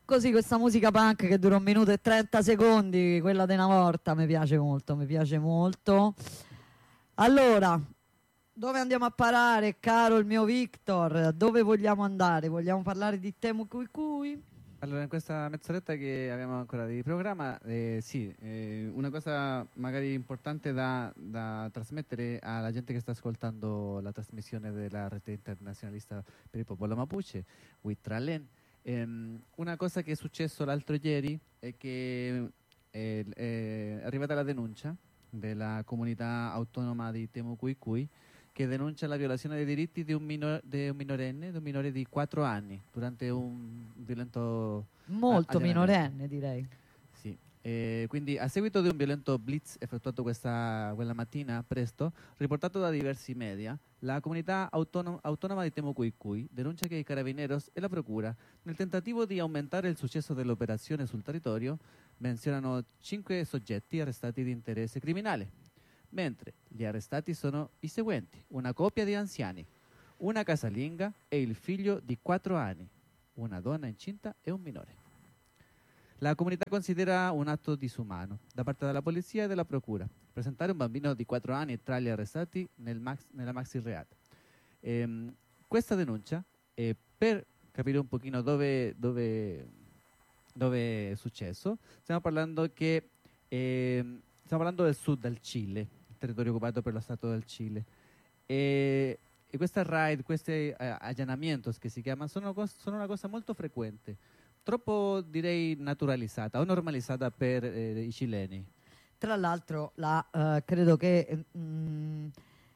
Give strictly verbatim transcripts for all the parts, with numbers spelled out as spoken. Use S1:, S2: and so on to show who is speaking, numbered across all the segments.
S1: Così questa musica punk che dura un minuto e trenta secondi, quella di una volta, mi piace molto, mi piace molto. Allora, dove andiamo a parare, caro il mio Victor? Dove vogliamo andare? Vogliamo parlare di Temu Cui Cui?
S2: Allora, in questa mezz'oretta che abbiamo ancora di programma, eh, sì, eh, una cosa magari importante da, da trasmettere alla gente che sta ascoltando la trasmissione della rete internazionalista per il popolo Mapuche, Huitralen. Ehm, una cosa che è successo l'altro ieri è che eh, è arrivata la denuncia della comunità autonoma di Temu Cui Cui, che denuncia la violazione dei diritti di un, minor, di un minorenne, di un minore di quattro anni, durante un violento
S1: Molto minorenne, direi.
S2: Sì. Eh, quindi a seguito di un violento blitz effettuato questa, quella mattina presto, riportato da diversi media, la comunità autonom- autonoma di Temu Cui Cui denuncia che i carabineros e la procura, nel tentativo di aumentare il successo dell'operazione sul territorio, menzionano cinque soggetti arrestati di interesse criminale, mentre gli arrestati sono i seguenti: una coppia di anziani, una casalinga e il figlio di quattro anni, una donna incinta e un minore. La comunità considera un atto disumano da parte della polizia e della procura presentare un bambino di quattro anni tra gli arrestati nel max, nella maxi reat. Ehm, questa denuncia, eh, per capire un pochino dove, dove, dove è successo, stiamo parlando che ehm, stiamo parlando del sud del Cile, il territorio occupato per lo Stato del Cile. E, e questa raid, questi eh, allanamientos che si chiamano, sono, sono una cosa molto frequente, troppo direi naturalizzata o normalizzata per eh, i cileni.
S1: Tra l'altro, la, uh, credo che mh,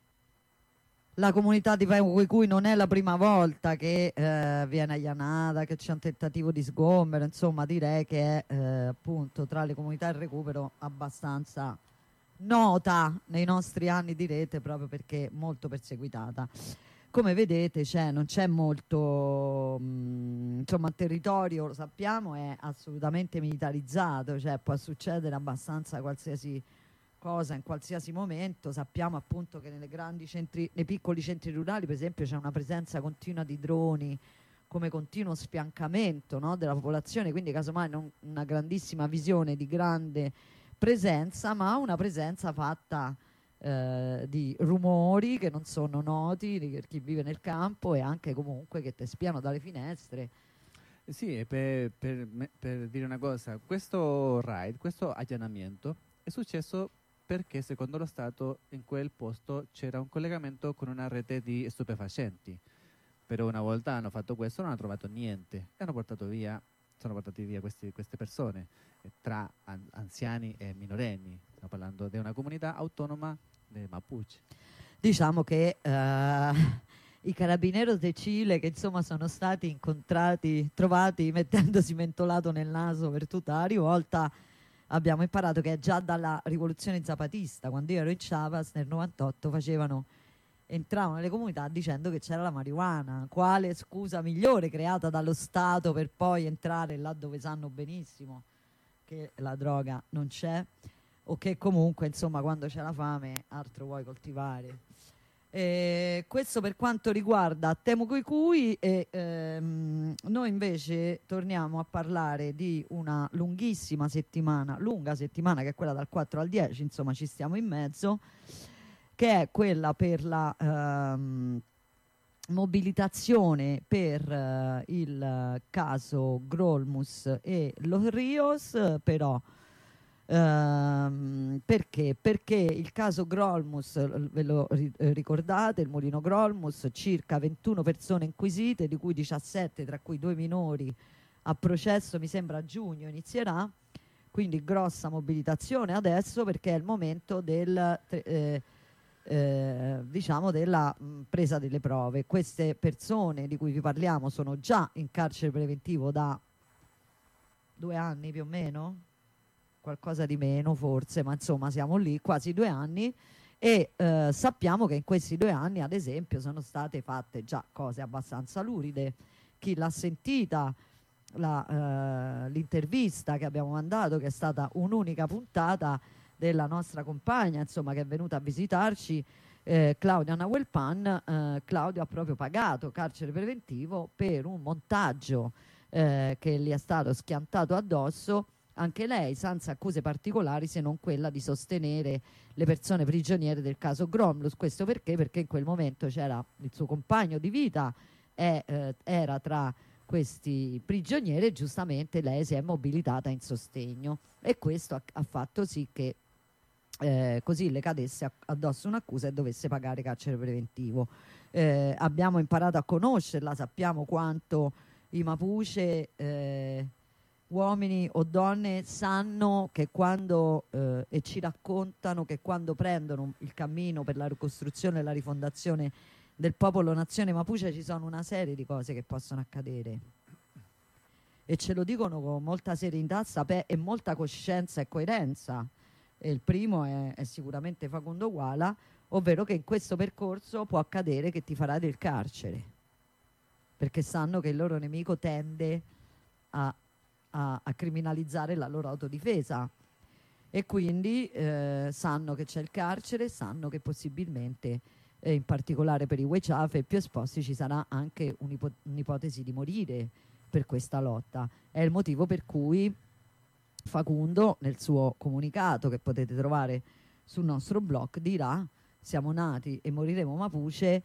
S1: la comunità di Temu Cui Cui non è la prima volta che uh, viene allanata, che c'è un tentativo di sgombero, insomma direi che è uh, appunto tra le comunità in recupero abbastanza nota nei nostri anni di rete, proprio perché molto perseguitata. Come vedete c'è, non c'è molto, mh, insomma il territorio, lo sappiamo, è assolutamente militarizzato, cioè può succedere abbastanza qualsiasi cosa in qualsiasi momento. Sappiamo appunto che nelle grandi centri, nei piccoli centri rurali per esempio c'è una presenza continua di droni come continuo sfiancamento, no, della popolazione, quindi casomai non una grandissima visione di grande presenza, ma una presenza fatta Eh, di rumori che non sono noti di chi vive nel campo, e anche comunque che ti spiano dalle finestre.
S2: Sì, e per, per, per dire una cosa, questo raid, questo allanamento è successo perché secondo lo Stato in quel posto c'era un collegamento con una rete di stupefacenti. Però una volta hanno fatto questo non hanno trovato niente e hanno portato via, sono portati via questi, queste persone, eh, tra an- anziani e minorenni. Stiamo parlando di una comunità autonoma dei Mapuche.
S1: Diciamo che uh, i carabineros de Cile, che insomma sono stati incontrati, trovati mettendosi mentolato nel naso per tutta la rivolta, abbiamo imparato che già dalla rivoluzione zapatista, quando io ero in Chiapas nel novantotto, facevano entravano nelle comunità dicendo che c'era la marijuana. Quale scusa migliore creata dallo Stato per poi entrare là dove sanno benissimo che la droga non c'è, o che comunque insomma quando c'è la fame altro vuoi coltivare. E questo per quanto riguarda Temu Cui Cui, e ehm, noi invece torniamo a parlare di una lunghissima settimana, lunga settimana che è quella dal quattro al dieci, insomma ci stiamo in mezzo, che è quella per la ehm, mobilitazione per uh, il caso Grolmus e Los Rios, però ehm, perché? Perché il caso Grolmus, ve lo ri- ricordate, il mulino Grolmus, circa ventuno persone inquisite, di cui diciassette, tra cui due minori, a processo mi sembra a giugno inizierà, quindi grossa mobilitazione adesso perché è il momento del... Eh, eh, diciamo della mh, presa delle prove. Queste persone di cui vi parliamo sono già in carcere preventivo da due anni più o meno, qualcosa di meno forse, ma insomma siamo lì, quasi due anni, e eh, sappiamo che in questi due anni ad esempio sono state fatte già cose abbastanza luride. Chi l'ha sentita la, eh, l'intervista che abbiamo mandato, che è stata un'unica puntata della nostra compagna, insomma, che è venuta a visitarci, eh, Claudia Nahuelpan, eh, Claudio ha proprio pagato carcere preventivo per un montaggio eh, che gli è stato schiantato addosso, anche lei senza accuse particolari se non quella di sostenere le persone prigioniere del caso Gromlus. Questo perché? Perché in quel momento c'era il suo compagno di vita, e, eh, era tra questi prigionieri e giustamente lei si è mobilitata in sostegno, e questo ha, ha fatto sì che eh, così le cadesse addosso un'accusa e dovesse pagare carcere preventivo. Eh, abbiamo imparato a conoscerla, sappiamo quanto i Mapuche, eh, uomini o donne, sanno che quando eh, e ci raccontano che quando prendono il cammino per la ricostruzione e la rifondazione del popolo nazione Mapuche ci sono una serie di cose che possono accadere, e ce lo dicono con molta serenità sape- e molta coscienza e coerenza. E il primo è, è sicuramente Facundo Guala, ovvero che in questo percorso può accadere che ti farà del carcere, perché sanno che il loro nemico tende a, a, a criminalizzare la loro autodifesa, e quindi eh, sanno che c'è il carcere, sanno che possibilmente, eh, in particolare per i Wechafe più esposti, ci sarà anche un'ipo- un'ipotesi di morire per questa lotta. È il motivo per cui Facundo, nel suo comunicato che potete trovare sul nostro blog, dirà: siamo nati e moriremo Mapuche,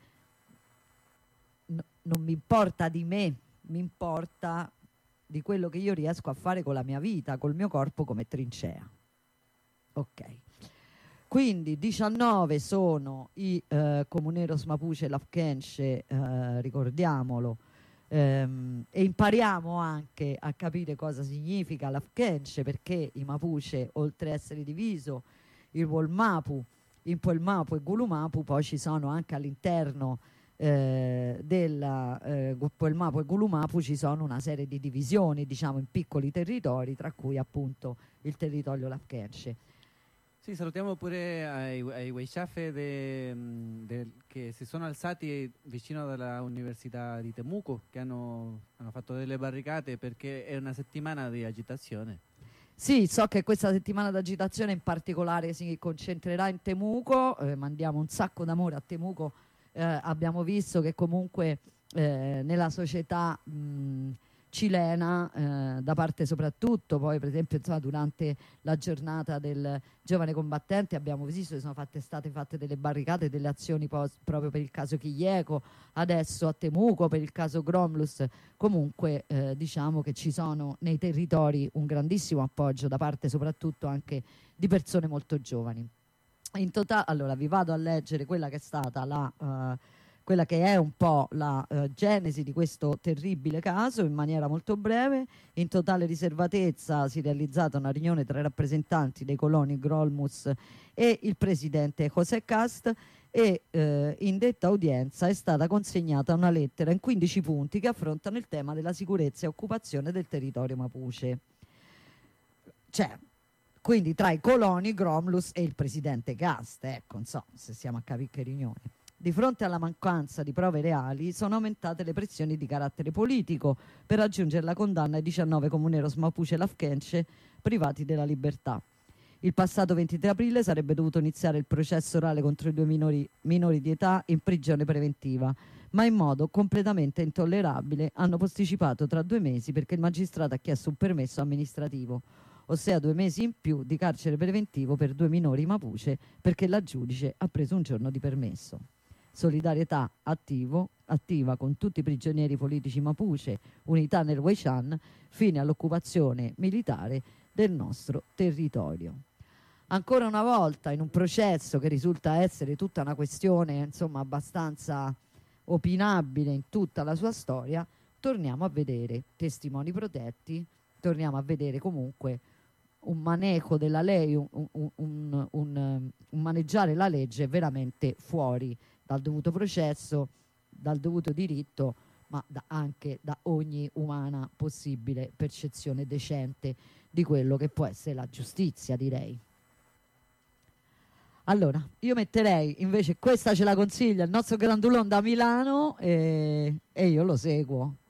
S1: no, non mi importa di me, mi importa di quello che io riesco a fare con la mia vita, col mio corpo come trincea. Ok, quindi diciannove sono i eh, Comuneros Mapuche Lafkenche, eh, ricordiamolo, ehm, e impariamo anche a capire cosa significa l'Afkenche, perché i Mapuche, oltre a essere diviso il Wolmapu in Polmapu e Gulumapu, poi ci sono anche all'interno eh, del eh, Polmapu e Gulumapu ci sono una serie di divisioni, diciamo, in piccoli territori, tra cui appunto il territorio Lafkenche.
S2: Sì, salutiamo pure ai, ai Wechafe de, de, che si sono alzati vicino alla Università di Temuco, che hanno, hanno fatto delle barricate perché è una settimana di agitazione.
S1: Sì, so che questa settimana d'agitazione in particolare si concentrerà in Temuco, eh, mandiamo un sacco d'amore a Temuco, eh, abbiamo visto che comunque eh, nella società mh, cilena, eh, da parte soprattutto, poi per esempio insomma, durante la giornata del giovane combattente abbiamo visto che sono fatte, state fatte delle barricate, delle azioni post, proprio per il caso Chieco, adesso a Temuco per il caso Gromlus. Comunque eh, diciamo che ci sono nei territori un grandissimo appoggio da parte soprattutto anche di persone molto giovani. In totale, allora vi vado a leggere quella che è stata la uh, quella che è un po' la uh, genesi di questo terribile caso in maniera molto breve. In totale riservatezza si è realizzata una riunione tra i rappresentanti dei coloni Grolmus e il presidente José Cast, e eh, in detta udienza è stata consegnata una lettera in quindici punti che affrontano il tema della sicurezza e occupazione del territorio Mapuche. Cioè, quindi tra i coloni Gromlus e il presidente Cast, ecco, insomma, se siamo a capire che riunione. Di fronte alla mancanza di prove reali sono aumentate le pressioni di carattere politico per raggiungere la condanna ai diciannove Comuneros Mapuche Lafkenche privati della libertà. Il passato ventitré aprile sarebbe dovuto iniziare il processo orale contro i due minori, minori di età in prigione preventiva, ma in modo completamente intollerabile hanno posticipato tra due mesi perché il magistrato ha chiesto un permesso amministrativo, ossia due mesi in più di carcere preventivo per due minori Mapuche, perché la giudice ha preso un giorno di permesso. Solidarietà attivo, attiva con tutti i prigionieri politici Mapuche, unità nel Weichan, fine all'occupazione militare del nostro territorio. Ancora una volta, in un processo che risulta essere tutta una questione, insomma, abbastanza opinabile in tutta la sua storia, torniamo a vedere testimoni protetti, torniamo a vedere comunque un manejo della legge, un, un, un, un, un maneggiare la legge veramente fuori dal dovuto processo, dal dovuto diritto, ma da, anche da ogni umana possibile percezione decente di quello che può essere la giustizia, direi. Allora, io metterei invece, questa ce la consiglia il nostro grandulon da Milano, e, e io lo seguo.